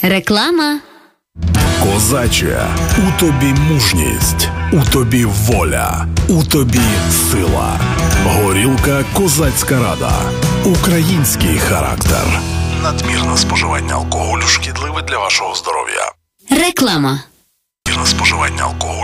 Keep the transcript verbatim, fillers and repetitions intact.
Реклама. Козаче, у тобі мужність, у тобі воля, у тобі сила. Горілка «Козацька Рада». Український характер. Надмірне споживання алкоголю шкідливе для вашого здоров'я. Реклама. Надмірне споживання алкоголю